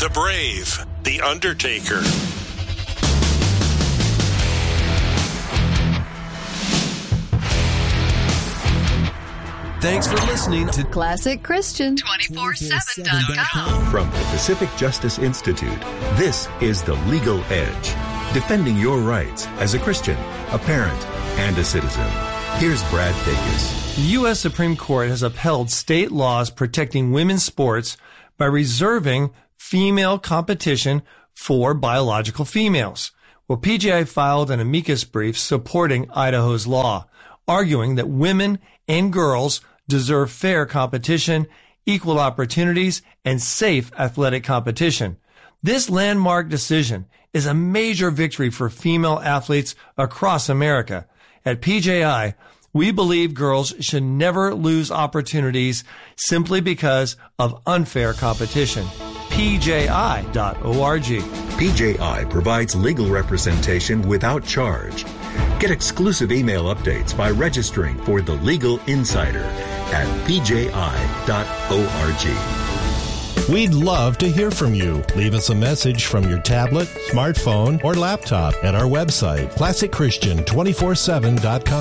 The Brave, The Undertaker. Thanks for listening to Classic Christian 247.com. From the Pacific Justice Institute, this is The Legal Edge, defending your rights as a Christian, a parent, and a citizen. Here's Brad Dacus. The U.S. Supreme Court has upheld state laws protecting women's sports by reserving female competition for biological females. Well, PJI filed an amicus brief supporting Idaho's law, arguing that women and girls deserve fair competition, equal opportunities, and safe athletic competition. This landmark decision is a major victory for female athletes across America. At PJI, we believe girls should never lose opportunities simply because of unfair competition. PJI.org. PJI provides legal representation without charge. Get exclusive email updates by registering for The Legal Insider at pji.org. We'd love to hear from you. Leave us a message from your tablet, smartphone, or laptop at our website, ClassicChristian247.com.